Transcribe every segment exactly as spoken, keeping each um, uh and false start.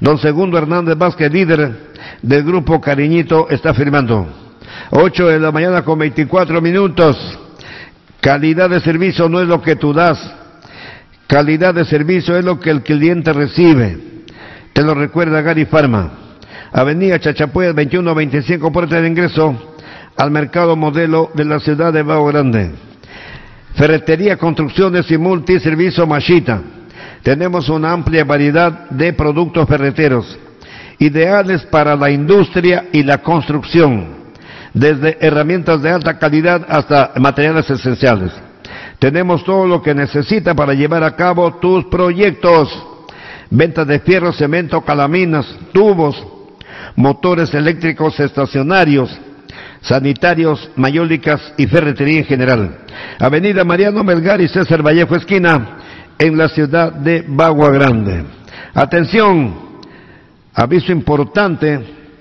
Don Segundo Hernández Vázquez, líder del grupo Cariñito, está firmando. ocho de la mañana con veinticuatro minutos. Calidad de servicio no es lo que tú das. Calidad de servicio es lo que el cliente recibe. Te lo recuerda Gary Pharma. Avenida Chachapoyas veintiuno veinticinco, puerta de ingreso al mercado modelo de la ciudad de Bagua Grande. Ferretería, construcciones y multiservicio Mashita. Tenemos una amplia variedad de productos ferreteros, ideales para la industria y la construcción, desde herramientas de alta calidad hasta materiales esenciales. Tenemos todo lo que necesita para llevar a cabo tus proyectos. Venta de fierro, cemento, calaminas, tubos, motores eléctricos estacionarios, sanitarios, mayólicas y ferretería en general. Avenida Mariano Melgar y César Vallejo esquina, en la ciudad de Bagua Grande. Atención, aviso importante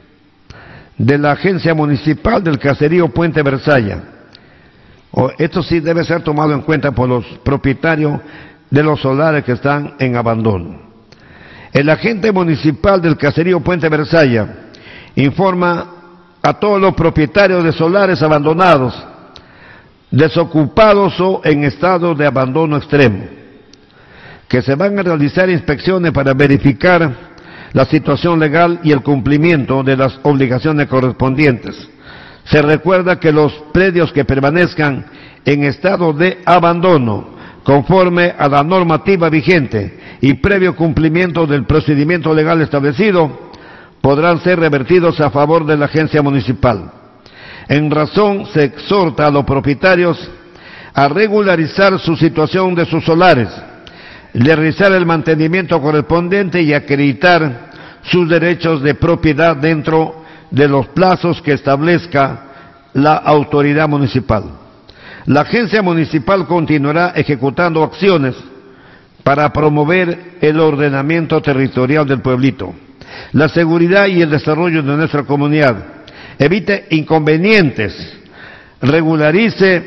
de la Agencia Municipal del Caserío Puente Versalla. Esto sí debe ser tomado en cuenta por los propietarios de los solares que están en abandono. El agente municipal del Caserío Puente Versalla informa a todos los propietarios de solares abandonados, desocupados o en estado de abandono extremo, que se van a realizar inspecciones para verificar la situación legal y el cumplimiento de las obligaciones correspondientes. Se recuerda que los predios que permanezcan en estado de abandono, conforme a la normativa vigente y previo cumplimiento del procedimiento legal establecido, podrán ser revertidos a favor de la agencia municipal. En razón, se exhorta a los propietarios a regularizar su situación de sus solares, realizar el mantenimiento correspondiente y acreditar sus derechos de propiedad dentro de los plazos que establezca la autoridad municipal. La agencia municipal continuará ejecutando acciones para promover el ordenamiento territorial del pueblito, la seguridad y el desarrollo de nuestra comunidad. Evite inconvenientes, regularice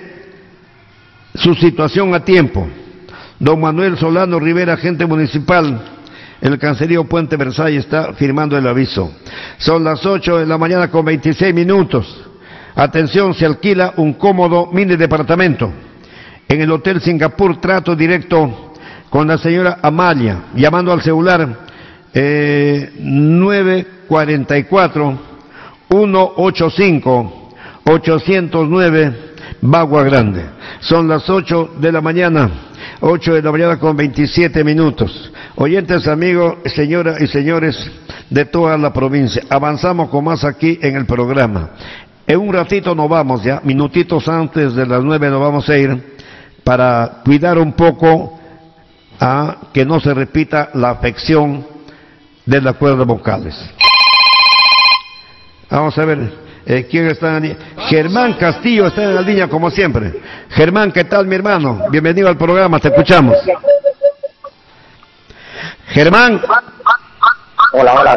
su situación a tiempo. Don Manuel Solano Rivera, agente municipal, el Caserío Puente Versalla, está firmando el aviso. Son las ocho de la mañana con veintiséis minutos. Atención, se alquila un cómodo mini departamento en el Hotel Singapur. Trato directo con la señora Amalia, llamando al celular eh, nueve cuatro cuatro, uno ocho cinco, ocho cero nueve, Bagua Grande. Son las ocho de la mañana. ocho de la mañana con veintisiete minutos. Oyentes, amigos, señoras y señores de toda la provincia, avanzamos con más aquí en el programa. En un ratito nos vamos ya, minutitos antes de las nueve nos vamos a ir, para cuidar un poco a que no se repita la afección de las cuerdas vocales. Vamos a ver, eh, ¿quién está en la línea? Germán Castillo está en la línea como siempre. Germán, ¿qué tal, mi hermano? Bienvenido al programa, te escuchamos. Germán. Hola, hola.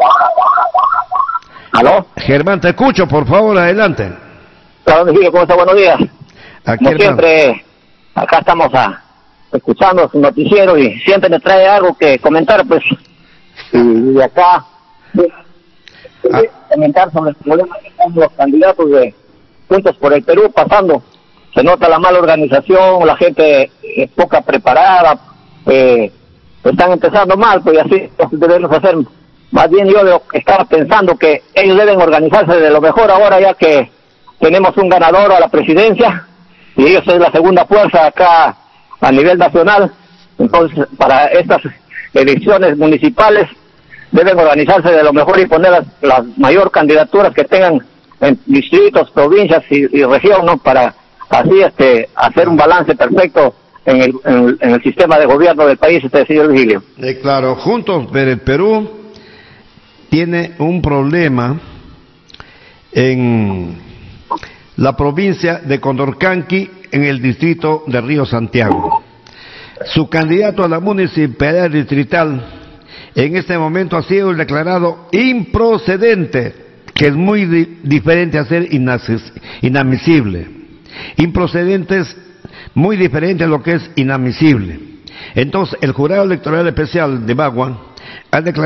¿Aló? Germán, te escucho, por favor, adelante. Claro, ¿cómo está? Buenos días. Aquí, como siempre, acá estamos a, escuchando su noticiero y siempre me trae algo que comentar, pues, y de acá, ah. comentar sobre el problema que están los candidatos de Juntos por el Perú pasando. Se nota la mala organización, la gente es poca preparada, eh, están empezando mal, pues así debemos hacer. Más bien yo lo que estaba pensando que ellos deben organizarse de lo mejor ahora, ya que tenemos un ganador a la presidencia y ellos es la segunda fuerza acá a nivel nacional. Entonces, para estas elecciones municipales deben organizarse de lo mejor y poner las, las mayor candidaturas que tengan en distritos, provincias y, y región, ¿no? Para así este hacer un balance perfecto en el, en el, en el sistema de gobierno del país, este señor Virgilio. Eh, claro, Juntos por el Perú tiene un problema en la provincia de Condorcanqui, en el distrito de Río Santiago. Su candidato a la municipalidad distrital en este momento ha sido declarado improcedente, que es muy di diferente a ser inadmisible. Improcedente es muy diferente a lo que es inadmisible. Entonces, el Jurado Electoral Especial de Bagua ha declarado